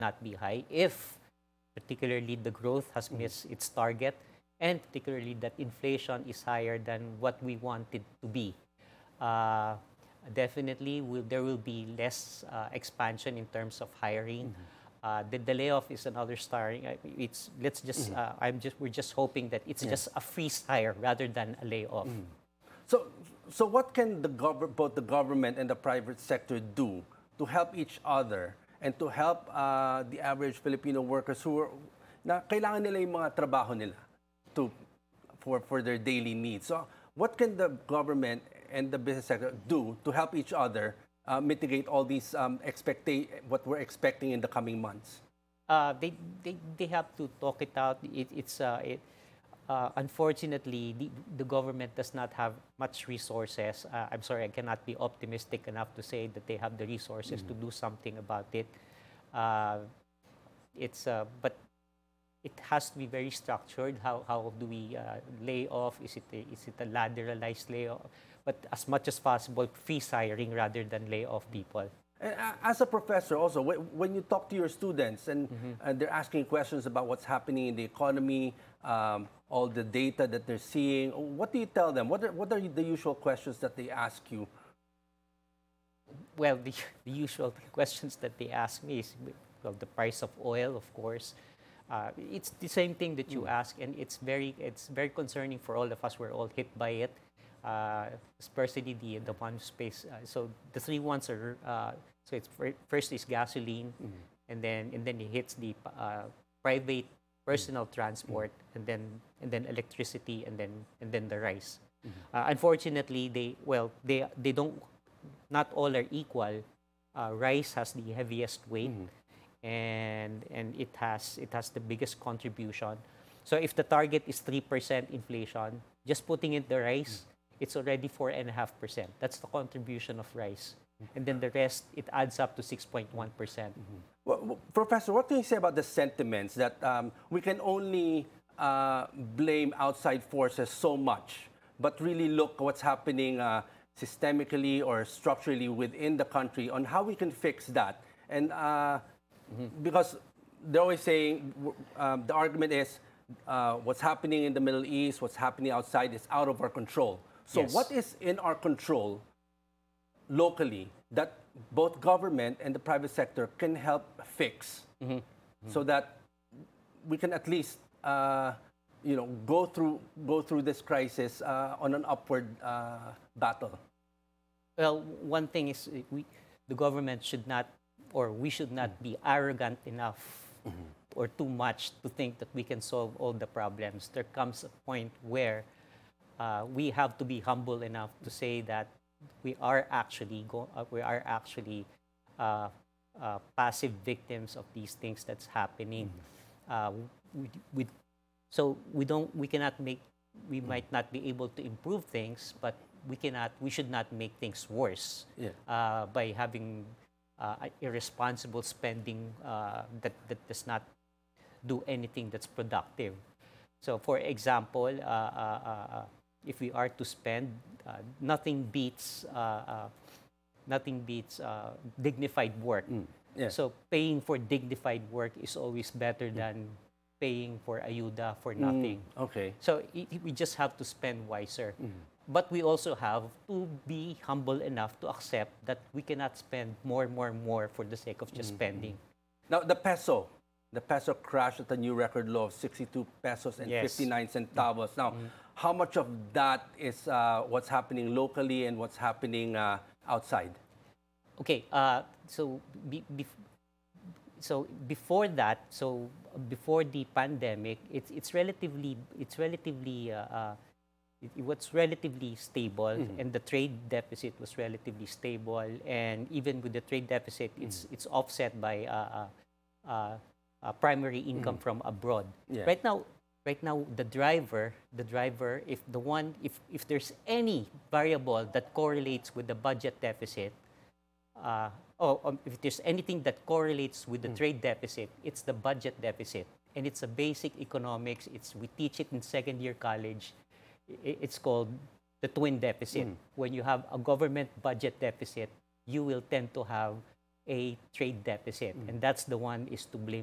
not be high if particularly the growth has missed its target, and particularly that inflation is higher than what we want it to be. Uh, Definitely, there will be less expansion in terms of hiring. The layoff is another star. It's let's just we're just hoping that it's just a freeze hire rather than a layoff. So, so what can both the government and the private sector do to help each other and to help the average Filipino workers who are, na kailangan nila yung mga trabaho nila to for their daily needs. So, what can the government and the business sector do to help each other mitigate all these what we're expecting in the coming months? They have to talk it out. Unfortunately, the government does not have much resources. I'm sorry, I cannot be optimistic enough to say that they have the resources to do something about it. Uh, but it has to be very structured. How do we lay off? Is it a lateralized layoff? But as much as possible, freeze hiring rather than lay off people. And as a professor, also, when you talk to your students and they're asking questions about what's happening in the economy, all the data that they're seeing, what do you tell them? What are the usual questions that they ask you? Well, the usual questions that they ask me is, well, the price of oil, of course. It's the same thing that you ask, and it's very concerning for all of us. We're all hit by it, especially the one space. So the three ones are so it's first is gasoline, and then it hits the private personal transport, and then electricity, and then the rice. Unfortunately, they don't, not all are equal. Rice has the heaviest weight, and it has the biggest contribution. So if the target is 3% inflation, just putting in the rice, it's already 4.5%. That's the contribution of rice, and then the rest, it adds up to 6.1%. Well, Professor, what can you say about the sentiments that we can only blame outside forces so much, but really look what's happening systemically or structurally within the country on how we can fix that? And because they're always saying, the argument is what's happening in the Middle East, what's happening outside is out of our control. So Yes. what is in our control locally that both government and the private sector can help fix so that we can at least go through this crisis on an upward battle? Well, one thing is the government should not, or we should not be arrogant enough or too much to think that we can solve all the problems. There comes a point where we have to be humble enough to say that we are actually passive victims of these things that's happening. We, so we cannot make, we might not be able to improve things, but we should not make things worse by having irresponsible spending that does not do anything that's productive. So, for example, if we are to spend, nothing beats dignified work. So paying for dignified work is always better than paying for ayuda for nothing. Okay. So we just have to spend wiser. But we also have to be humble enough to accept that we cannot spend more for the sake of just spending. Now, the peso crashed at a new record low of 62 pesos and Yes. 59 centavos. Now, how much of that is what's happening locally and what's happening outside? Okay, so before that, before the pandemic, it's relatively it was relatively stable, and the trade deficit was relatively stable, and even with the trade deficit, it's offset by primary income from abroad. Yeah. Right now, the driver, if there's any variable that correlates with the budget deficit, if there's anything that correlates with the trade deficit, it's the budget deficit, and it's a basic economics. We teach it in second year college. It's called the twin deficit. When you have a government budget deficit, you will tend to have a trade deficit, and that's the one is to blame